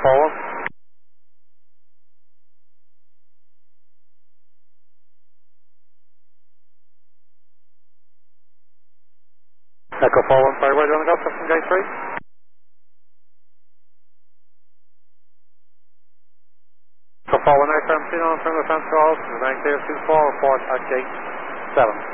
forward. Echo forward, sorry, where do you want to go from gate 3? Echo forward, now, 17 on from the fence calls, 9024, report at gate 7.